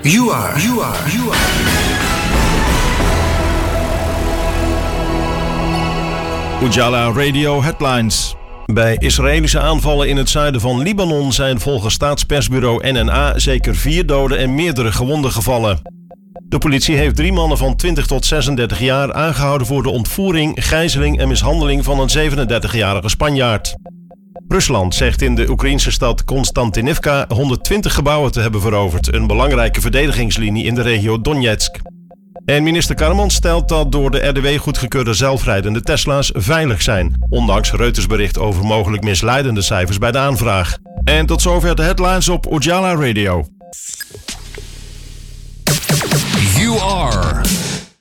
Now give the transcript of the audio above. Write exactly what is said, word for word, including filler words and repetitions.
You are, you are, you are. Ujala Radio Headlines. Bij Israëlische aanvallen in het zuiden van Libanon zijn volgens staatspersbureau N N A zeker vier doden en meerdere gewonden gevallen. De politie heeft drie mannen van twintig tot zesendertig jaar aangehouden voor de ontvoering, gijzeling en mishandeling van een zevenendertigjarige Spanjaard. Rusland zegt in de Oekraïnse stad Konstantinivka honderdtwintig gebouwen te hebben veroverd, een belangrijke verdedigingslinie in de regio Donetsk. En minister Karaman stelt dat door de R D W goedgekeurde zelfrijdende Tesla's veilig zijn, ondanks Reuters bericht over mogelijk misleidende cijfers bij de aanvraag. En tot zover de headlines op Ujala Radio. You are